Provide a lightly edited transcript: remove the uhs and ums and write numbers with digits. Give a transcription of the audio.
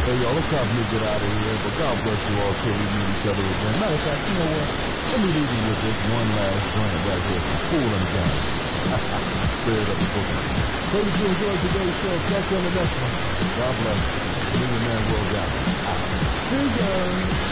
Hey, y'all, it's time for me to get out of here, but God bless you all till we meet each other again. Matter of fact, you know what? Let me leave you with this one last rant right here from Cool and Gang. Spirit of the book. Hope you enjoyed today's show. Catch you on the next one. God bless you. Me and man Will Galvin. See ya.